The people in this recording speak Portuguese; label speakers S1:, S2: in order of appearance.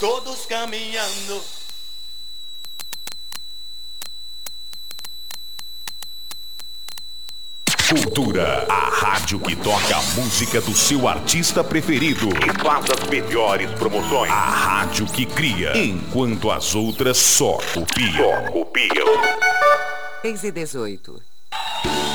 S1: todos caminhando.
S2: Cultura, a rádio que toca a música do seu artista preferido e faz as melhores promoções. A rádio que cria, enquanto as outras só copiam.
S3: 6:18.